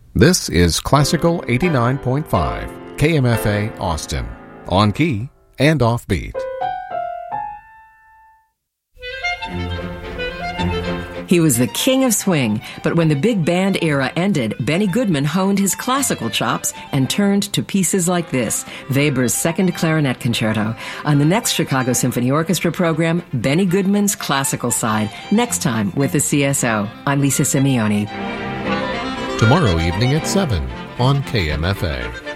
This is Classical 89.5, KMFA Austin, on key and offbeat. He was the king of swing, but when the big band era ended, Benny Goodman honed his classical chops and turned to pieces like this, Weber's Second Clarinet Concerto. On the next Chicago Symphony Orchestra program, Benny Goodman's classical side, next time with the CSO. I'm Lisa Simeoni. Tomorrow evening at 7 on KMFA.